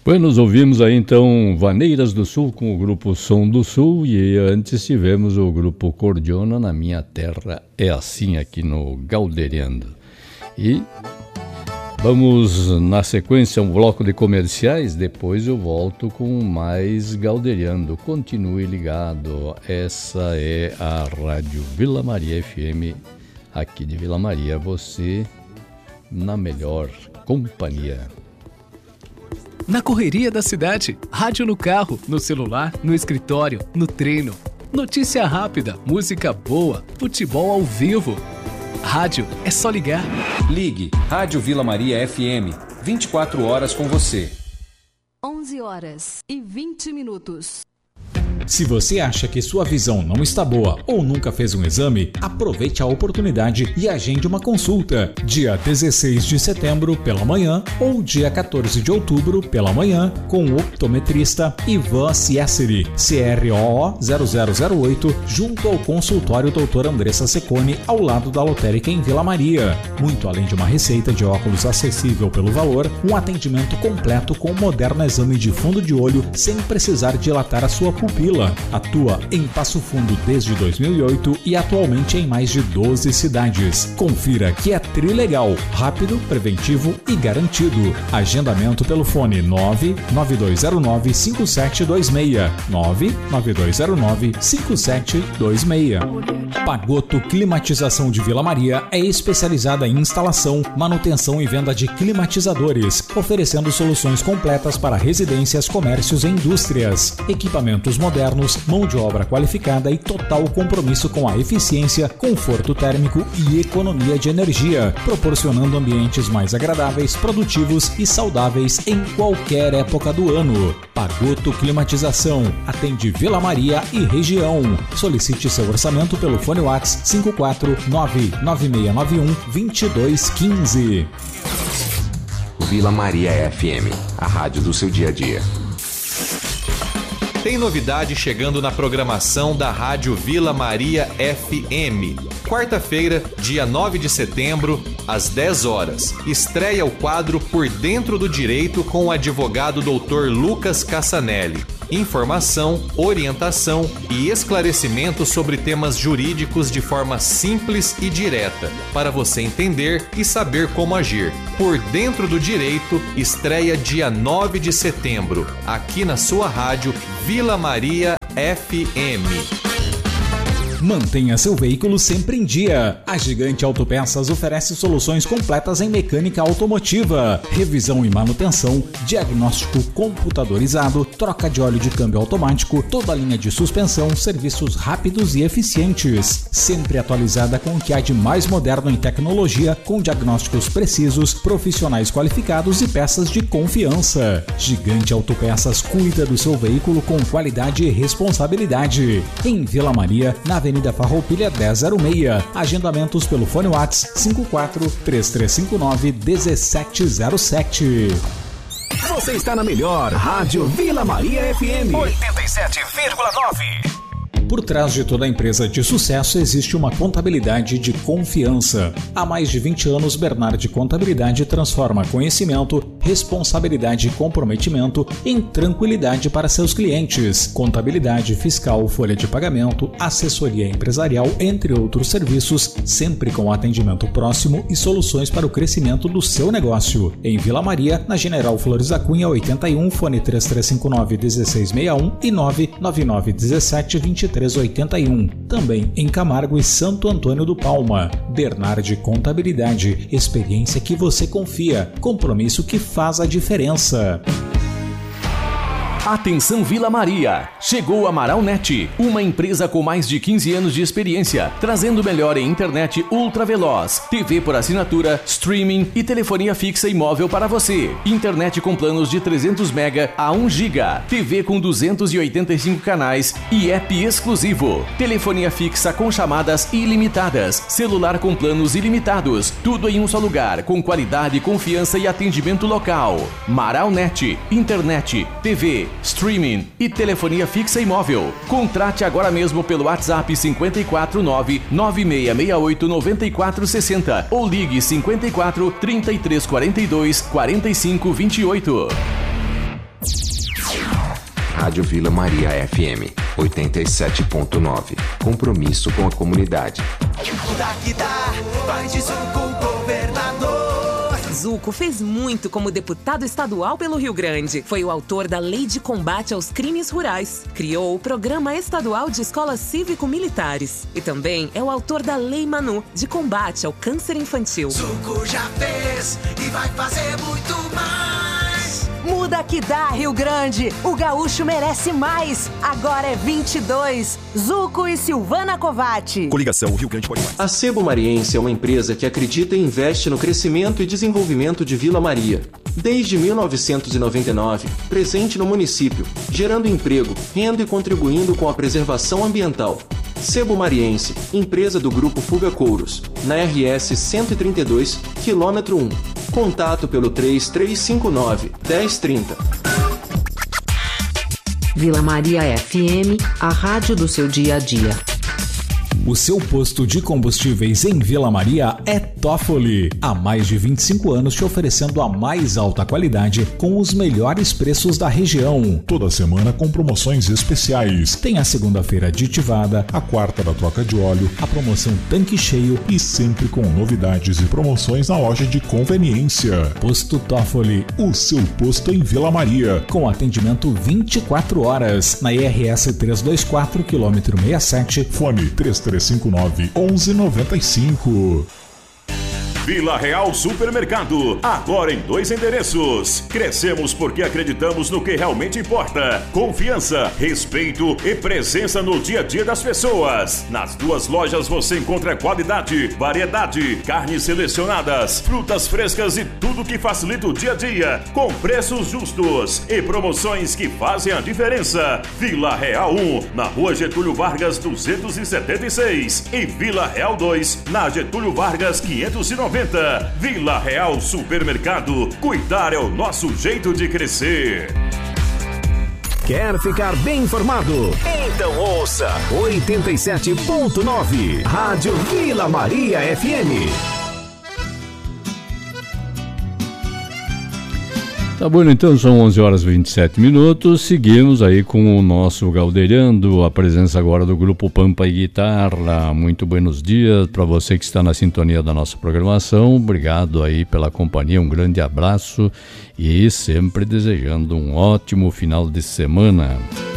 Bueno, nós ouvimos aí então Vaneiras do Sul com o grupo Som do Sul e antes tivemos o grupo Cordiona, Na Minha Terra é Assim, aqui no Galderiando. E vamos na sequência um bloco de comerciais, depois eu volto com mais Galderiando. Continue ligado, essa é a Rádio Vila Maria FM, aqui de Vila Maria, você na melhor companhia. Na correria da cidade, rádio no carro, no celular, no escritório, no treino. Notícia rápida, música boa, futebol ao vivo. Rádio é só ligar. Ligue Rádio Vila Maria FM, 24 horas com você. 11h20. Se você acha que sua visão não está boa ou nunca fez um exame, aproveite a oportunidade e agende uma consulta. Dia 16 de setembro pela manhã ou dia 14 de outubro pela manhã com o optometrista Ivan Ciesseri, CROO 0008, junto ao consultório Dr. Andressa Secone, ao lado da lotérica em Vila Maria. Muito além de uma receita de óculos acessível pelo valor, um atendimento completo com um moderno exame de fundo de olho sem precisar dilatar a sua pupila. Atua em Passo Fundo desde 2008 e atualmente em mais de 12 cidades. Confira que é trilegal, rápido, preventivo e garantido. Agendamento pelo fone 99209-5726. 99209-5726. Pagoto Climatização de Vila Maria é especializada em instalação, manutenção e venda de climatizadores, oferecendo soluções completas para residências, comércios e indústrias. Equipamentos modernos, mão de obra qualificada e total compromisso com a eficiência, conforto térmico e economia de energia, proporcionando ambientes mais agradáveis, produtivos e saudáveis em qualquer época do ano. Pagoto Climatização atende Vila Maria e região. Solicite seu orçamento pelo fone WhatsApp 54996912215. Vila Maria FM, a rádio do seu dia a dia. Tem novidade chegando na programação da Rádio Vila Maria FM. Quarta-feira, dia 9 de setembro, às 10 horas. Estreia o quadro Por Dentro do Direito com o advogado Dr. Lucas Cassanelli. Informação, orientação e esclarecimento sobre temas jurídicos de forma simples e direta, para você entender e saber como agir. Por Dentro do Direito, estreia dia 9 de setembro, aqui na sua rádio Vila Maria FM. Mantenha seu veículo sempre em dia. A Gigante Autopeças oferece soluções completas em mecânica automotiva, revisão e manutenção, diagnóstico computadorizado, troca de óleo de câmbio automático, toda a linha de suspensão, serviços rápidos e eficientes. Sempre atualizada com o que há de mais moderno em tecnologia, com diagnósticos precisos, profissionais qualificados e peças de confiança. Gigante Autopeças cuida do seu veículo com qualidade e responsabilidade. Em Vila Maria, na Avenida Farroupilha 1006. Agendamentos pelo fone WhatsApp 54-3359-1707. Você está na melhor Rádio Vila Maria FM 87,9. Por trás de toda empresa de sucesso existe uma contabilidade de confiança. Há mais de 20 anos, Bernardi Contabilidade transforma conhecimento, responsabilidade e comprometimento em tranquilidade para seus clientes. Contabilidade fiscal, folha de pagamento, assessoria empresarial, entre outros serviços, sempre com atendimento próximo e soluções para o crescimento do seu negócio. Em Vila Maria, na General Flores da Cunha 81, fone 3359-1661 e 99917-2381. Também em Camargo e Santo Antônio do Palma. Bernardi Contabilidade, experiência que você confia, compromisso que faz a diferença. Atenção Vila Maria! Chegou a Amaralnet, uma empresa com mais de 15 anos de experiência, trazendo o melhor em internet ultra veloz, TV por assinatura, streaming e telefonia fixa e móvel para você. Internet com planos de 300 MB a 1 GB, TV com 285 canais e app exclusivo. Telefonia fixa com chamadas ilimitadas, celular com planos ilimitados, tudo em um só lugar, com qualidade, confiança e atendimento local. Amaralnet, internet, TV, streaming e telefonia fixa e móvel. Contrate agora mesmo pelo WhatsApp 549-9668-9460 ou ligue 54 3342 4528. Rádio Vila Maria FM 87.9. Compromisso com a comunidade. Muda que dá, vai de Zuco, governador. Zuco fez muito como deputado estadual pelo Rio Grande. Foi o autor da Lei de Combate aos Crimes Rurais. Criou o Programa Estadual de Escolas Cívico-Militares. E também é o autor da Lei Manu, de combate ao câncer infantil. Zuco já fez e vai fazer muito mais. Muda que dá, Rio Grande. O gaúcho merece mais. Agora é 22. Zuco e Silvana Covatti. Coligação Rio Grande pode mais. A Sebo Mariense é uma empresa que acredita e investe no crescimento e desenvolvimento de Vila Maria. Desde 1999, presente no município, gerando emprego, renda e contribuindo com a preservação ambiental. Sebo Mariense, empresa do Grupo Fuga Couros, na RS 132, quilômetro 1. Contato pelo 3359-1030. Vila Maria FM, a rádio do seu dia a dia. O seu posto de combustíveis em Vila Maria é Toffoli. Há mais de 25 anos te oferecendo a mais alta qualidade com os melhores preços da região. Toda semana com promoções especiais. Tem a segunda-feira aditivada, a quarta da troca de óleo, a promoção tanque cheio e sempre com novidades e promoções na loja de conveniência. Posto Toffoli, o seu posto em Vila Maria. Com atendimento 24 horas na IRS 324, quilômetro 67, fone 3359-1195. Vila Real Supermercado, agora em 2 endereços. Crescemos porque acreditamos no que realmente importa: confiança, respeito e presença no dia a dia das pessoas. Nas 2 lojas você encontra qualidade, variedade, carnes selecionadas, frutas frescas e tudo que facilita o dia a dia, com preços justos e promoções que fazem a diferença. Vila Real 1, na Rua Getúlio Vargas 276 e Vila Real 2, na Getúlio Vargas 590. Vila Real Supermercado. Cuidar é o nosso jeito de crescer. Quer ficar bem informado? Então ouça 87.9 Rádio Vila Maria FM. Tá bom, então são 11 horas e 27 minutos. Seguimos aí com o nosso Galdeirando, a presença agora do Grupo Pampa e Guitarra. Muito buenos dias para você que está na sintonia da nossa programação. Obrigado aí pela companhia, um grande abraço e sempre desejando um ótimo final de semana.